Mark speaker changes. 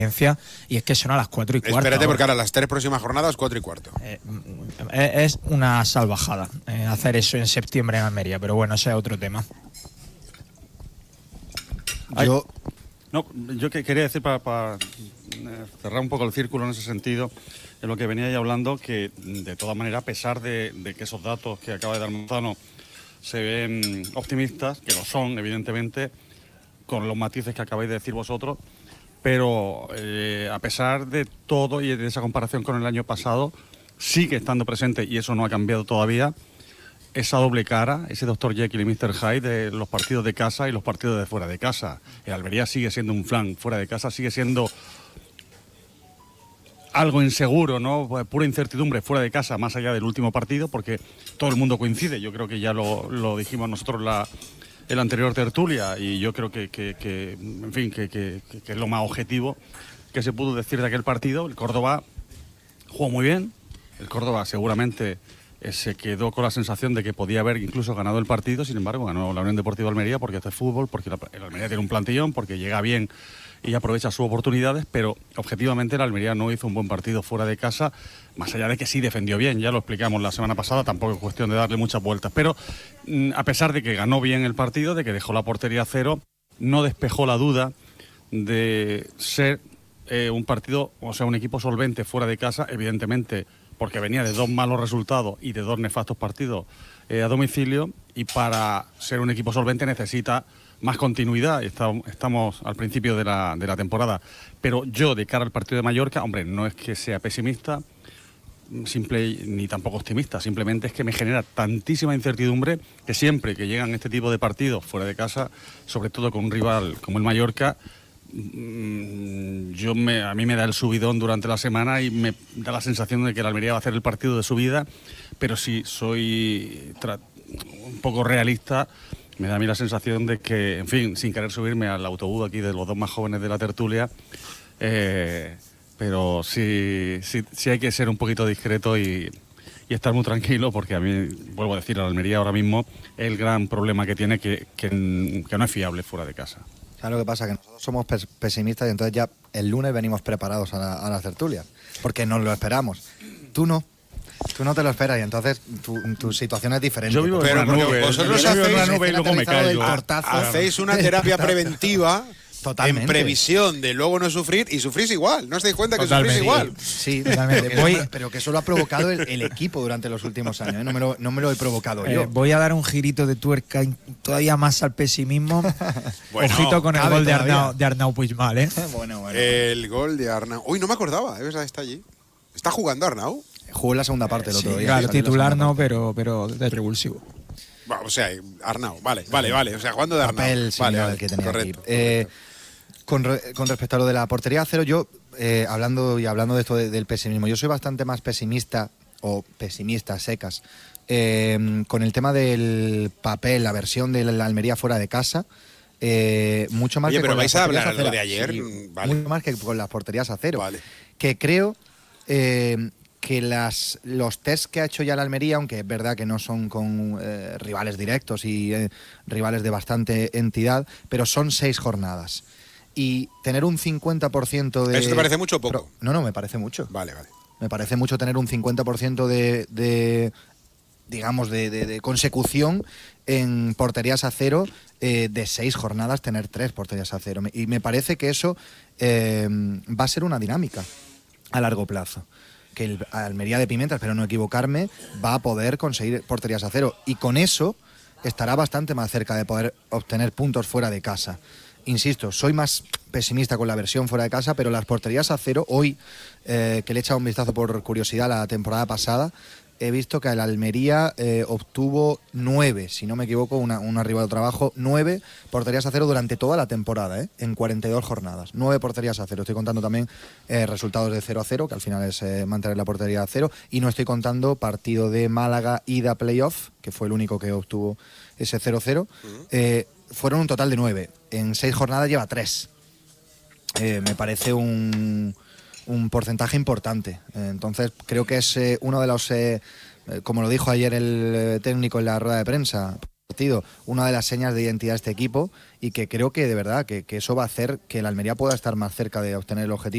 Speaker 1: y es que son a las 4:15.
Speaker 2: Espérate, porque ahora las 3 próximas jornadas, 4:15.
Speaker 1: Es una salvajada hacer eso en septiembre en Almería, pero bueno, ese es otro tema.
Speaker 3: Yo quería decir, para cerrar un poco el círculo en ese sentido, en lo que venía ya hablando, que de todas maneras, a pesar de que esos datos que acaba de dar Manzano se ven optimistas, que lo son, evidentemente, con los matices que acabáis de decir vosotros, pero a pesar de todo y de esa comparación con el año pasado, sigue estando presente, y eso no ha cambiado todavía, esa doble cara, ese Dr. Jekyll y Mr. Hyde de los partidos de casa y los partidos de fuera de casa. El Almería sigue siendo un flan fuera de casa, sigue siendo algo inseguro, ¿no? Pura incertidumbre fuera de casa, más allá del último partido, porque todo el mundo coincide. Yo creo que ya lo dijimos nosotros en la anterior tertulia, y yo creo que es lo más objetivo que se pudo decir de aquel partido. El Córdoba jugó muy bien, el Córdoba seguramente se quedó con la sensación de que podía haber incluso ganado el partido. Sin embargo, ganó la Unión Deportiva Almería porque esto es fútbol, porque el Almería tiene un plantillón, porque llega bien y aprovecha sus oportunidades, pero objetivamente el Almería no hizo un buen partido fuera de casa, más allá de que sí defendió bien, ya lo explicamos la semana pasada, tampoco es cuestión de darle muchas vueltas, pero a pesar de que ganó bien el partido, de que dejó la portería a cero, no despejó la duda de ser un partido, o sea, un equipo solvente fuera de casa, evidentemente, porque venía de 2 malos resultados y de 2 nefastos partidos a domicilio, y para ser un equipo solvente necesita más continuidad. Estamos al principio de la temporada, pero yo, de cara al partido de Mallorca, hombre, no es que sea pesimista ni tampoco optimista, simplemente es que me genera tantísima incertidumbre que siempre que llegan este tipo de partidos fuera de casa, sobre todo con un rival como el Mallorca, a mí me da el subidón durante la semana y me da la sensación de que el Almería va a hacer el partido de su vida, pero si soy un poco realista, me da a mí la sensación de que, en fin, sin querer subirme al autobús aquí de los 2 más jóvenes de la tertulia, pero sí hay que ser un poquito discreto y estar muy tranquilo, porque a mí, vuelvo a decir, el Almería ahora mismo el gran problema que tiene que no es fiable fuera de casa.
Speaker 4: ¿Sabes lo que pasa? Que nosotros somos pesimistas y entonces ya el lunes venimos preparados a la tertulia, porque nos lo esperamos. Tú no te lo esperas y entonces tu situación es diferente.
Speaker 3: Yo vivo en una nube.
Speaker 2: Vosotros hacéis una terapia preventiva.
Speaker 4: Totalmente.
Speaker 2: En previsión de luego no sufrir, y sufrís igual. ¿No os dais cuenta que
Speaker 1: Totalmente.
Speaker 2: sufrís igual?
Speaker 4: Sí, totalmente. Pero que eso lo ha provocado el equipo durante los últimos años, ¿eh? No me lo he provocado yo.
Speaker 1: Voy a dar un girito de tuerca todavía más al pesimismo.
Speaker 2: Bueno,
Speaker 1: ojito con el gol de
Speaker 4: todavía.
Speaker 1: Arnau Puigmal, ¿eh?
Speaker 4: Bueno.
Speaker 2: El gol de Arnau. Uy, no me acordaba, está allí. ¿Está jugando Arnau?
Speaker 4: Jugó en la segunda parte el otro día.
Speaker 1: Claro, titular no, pero de revulsivo.
Speaker 2: Bueno, o sea, Arnau, vale. O sea, jugando de Arnau.
Speaker 4: Papel similar al que tenía
Speaker 2: correcto,
Speaker 4: aquí.
Speaker 2: correcto.
Speaker 4: Con respecto a lo de la portería a cero, yo, hablando de esto del pesimismo, yo soy bastante más pesimista, o pesimista secas, con el tema del papel, la versión de la Almería fuera de casa, mucho más.
Speaker 2: Oye,
Speaker 4: que
Speaker 2: pero
Speaker 4: con
Speaker 2: vais
Speaker 4: las
Speaker 2: a
Speaker 4: porterías
Speaker 2: hablar
Speaker 4: cero.
Speaker 2: de ayer,
Speaker 4: Sí,
Speaker 2: vale.
Speaker 4: mucho más que con las porterías a cero.
Speaker 2: Vale.
Speaker 4: Que creo que los test que ha hecho ya la Almería, aunque es verdad que no son con rivales directos y rivales de bastante entidad, pero son 6 jornadas. Y tener un 50% de...
Speaker 2: ¿Eso te parece mucho o poco?
Speaker 4: No, me parece mucho.
Speaker 2: Vale.
Speaker 4: Me parece mucho tener un 50% de consecución en porterías a cero, de 6 jornadas tener 3 porterías a cero. Y me parece que eso va a ser una dinámica a largo plazo. Que el Almería de Pimenta, espero no equivocarme, va a poder conseguir porterías a cero. Y con eso estará bastante más cerca de poder obtener puntos fuera de casa. Insisto, soy más pesimista con la versión fuera de casa, pero las porterías a cero, hoy, que le he echado un vistazo por curiosidad la temporada pasada, he visto que el Almería obtuvo 9, si no me equivoco, un arribado trabajo, 9 porterías a cero durante toda la temporada, en 42 jornadas. 9 porterías a cero. Estoy contando también resultados de 0-0, que al final es mantener la portería a cero, y no estoy contando partido de Málaga ida playoff, que fue el único que obtuvo ese 0-0. Fueron un total de 9. En 6 jornadas lleva 3. Me parece un porcentaje importante. Entonces creo que es uno de los, como lo dijo ayer el técnico en la rueda de prensa, una de las señas de identidad de este equipo, y que creo que de verdad que eso va a hacer que el Almería pueda estar más cerca de obtener el objetivo.